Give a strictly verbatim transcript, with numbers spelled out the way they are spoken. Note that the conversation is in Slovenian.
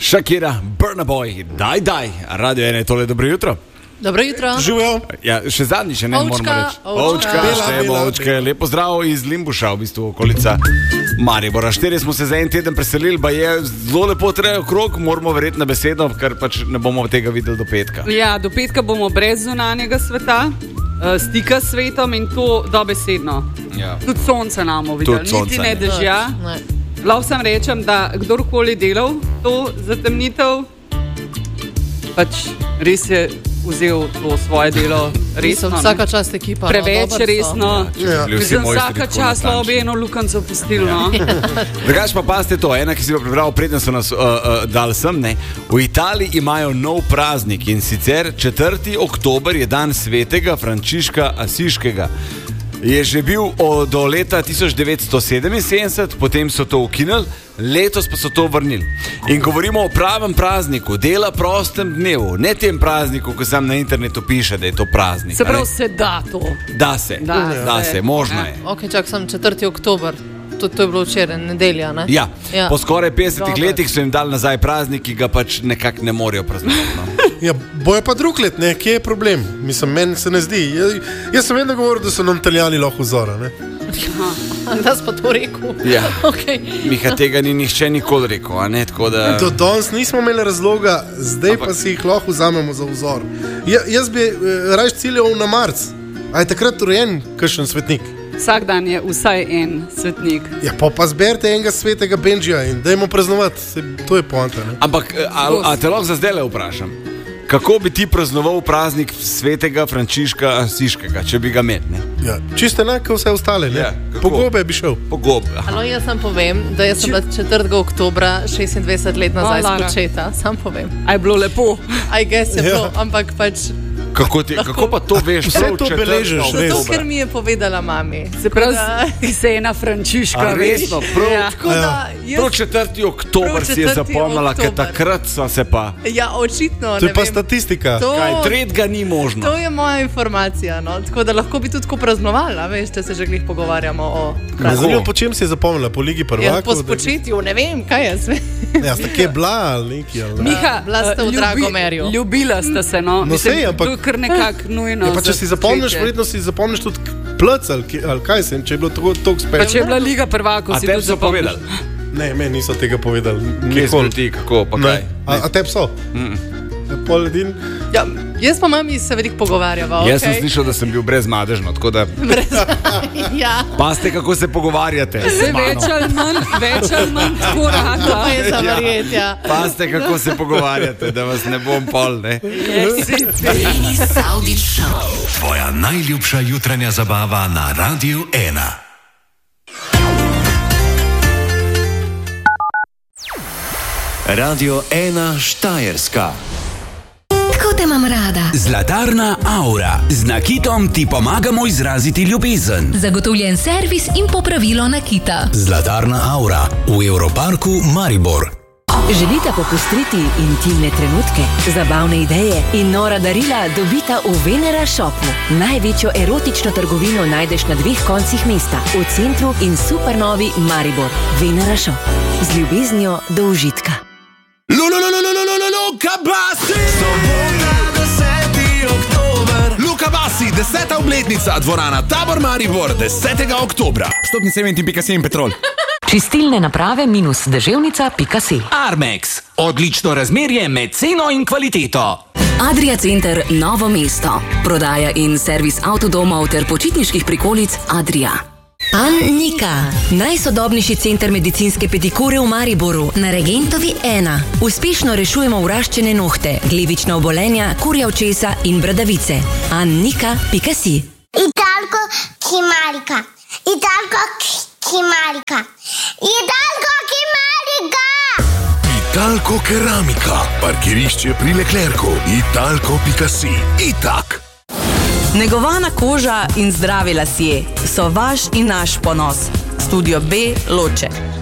Shakira, Burna Boy, daj, daj. Radio ena je tole, dobro jutro. Dobro jutro. Živijo. Ja, še zadnjič, ne Ovčka, moramo reči. ovčka. Ovčka, štejemo ovčke. Lepo zdrav iz Limbuša, v bistvu okolica Maribora. Štiri smo se za en teden preselili, pa je zelo lepo trejo krog, moramo verjeti na besedo, ker pač ne bomo tega videli do petka. Ja, do petka bomo brez zunanjega sveta, stika s svetom in to dobesedno. Ja. Tudi sonce nam bomo videli, niti ne dežja. Lahko sem rečem, da kdorkoli delal to zatemnitev, pač res je vzel to svoje delo resno. Vsaka čast ekipa. Preveč no, resno. Ja. Mislim, vsaka čast lahko eno lukanco pustil. No? Drugač pa pazite to, ena, ki si pa prebral, predtem so nas uh, uh, dali sem, ne. V Italiji imajo nov praznik in sicer četrti oktober je dan svetega Frančiška Asiškega. Je že bil o, do leta tisoč devetsto sedeminsedemdeset, potem so to ukinili, letos pa so to vrnili. In govorimo o pravem prazniku, dela prostem dnevu, ne tem prazniku, ko sam na internetu piše, da je to praznik. Se pravi, se da to. Da se, da, da se, možno je. Ok, čak sem četrti oktober. Tudi to je bilo včeraj, nedelja, ne? Ja, ja. Po skoraj petdesetih Dobar. letih so jim dali nazaj praznik, ki ga pač nekako ne morejo praznovati. No. Ja, bojo pa drug let, ne? Kje je problem? Mislim, meni se ne zdi. Jaz, jaz sem vedno govoril, da so nam Italijani lahko vzora, ne? Da si pa to rekel. Ja. Okay. Miha, tega ni nihče nikoli rekel, a ne? Tako da... Do danes nismo imeli razloga, zdaj Ampak... pa si jih lahko vzamemo za vzor. Ja, jaz bi eh, rajš ciljal na marc. A je takrat rojen kakšen svetnik? Vsak dan je vsaj en svetnik. Ja, pa pa zberite enega svetega Benjija in dajmo praznovati. Se, to je poanta, ne? Ampak, a, a te lahko za zdaj le vprašam, kako bi ti praznoval praznik svetega Frančiška Asiškega, če bi ga imel, ne? Ja, čisto enako vse ostale, ne? Ja, po gobe bi šel. Po gobe, aha. Alo, jaz sam povem, da jaz sem bila četrtega oktobra šestindvajset let nazaj O, spočeta. Sam povem. A je bilo lepo? I guess je Ja. bilo, ampak pač... Kako, ti, kako pa to veš? Vse prav to četrtega beležiš, oktobra? res. Zato, ker mi je povedala mami. Se pravi, Da- se je na Frančiška, A resno, prav? Ja. Tako da, Prav jaz... četrti oktober Prav si je četrti zapomnila, ker oktober. takrat so se pa... Ja, očitno, To ne je pa vem. statistika. To- Kaj, tretjega ni možno. To je moja informacija, no? Tako da lahko bi tudi tako praznovala, veš, če se že glih pogovarjamo o Me zanima, po čem si je zapomnila? Po Ligi ja, prvakov? po da- spočetju, ne vem, kaj jaz vem. Ja, sta kje bila ali neki, ali ne? Miha, Bila sta v ljubi- Dragomerju. Ljubila sta se, no. No, sej, ampak- To je kar nekako nujno. Ja, pa če za si zapomniš, spočetje. verjetno si zapomniš tudi plc ali, ki- ali kaj sem, če je bilo tako toliko Pa če je spet. bila Liga prvakov, A si tebi tudi so zapomniš. povedali? Ne, meni niso tega povedali. Kje Nikoli. si ti, kako, pa Ne. kaj? A, a tebi so? Mm. Ja, pol edin. Ja, jaz pa mami se veliko pogovarjava, Jaz sem okej? slišal, da sem bil brezmadežno, tako da Ja, pazite, kako se pogovarjate Se z mano. več ali manj, več ali manj tako rada. to je za verjet, ja. Pazite, kako se pogovarjate, da vas ne bom pol, ne? Avdić Show. Tvoja najljubša jutranja zabava na Radiu ena. Radio ena Štajerska. Tako te imam rada. Zlatarna Aura. Z nakitom ti pomagamo izraziti ljubezen. Zagotovljen servis in popravilo nakita. Zlatarna Aura v Evroparku Maribor. Želite popestriti intimne trenutke, zabavne ideje in nora darila dobita v Venera Shopu. Največjo erotično trgovino najdeš na dveh koncih mesta, v centru in supernovi Maribor. Venera Shop. Z ljubeznijo do užitka. Luka Basi! Sobota, deseti oktober. Luka Basi, deseta obletnica, dvorana Tabor Maribor, desetega oktobra. Stopnice Eventim pika si in Petrol. Čistilne naprave minus deževnica pika si. Armex. Odlično razmerje med ceno in kvaliteto. Adria Center Novo mesto. Prodaja in servis avtodomov ter počitniških prikolic Adria. Annika. Najsodobnejši center medicinske pedikure v Mariboru. Na Regentovi ena. Uspešno rešujemo vraščene nohte, glivična obolenja, kurja očesa in bradavice. Annika pika si. Italko Kimarika. Italko Kimarika. Italko Kimarika. Italko Keramika. Parkirišče pri Leclercu. Italko pika si. Itak. Negovana koža in zdravi lasje so vaš in naš ponos. Studio B Loče.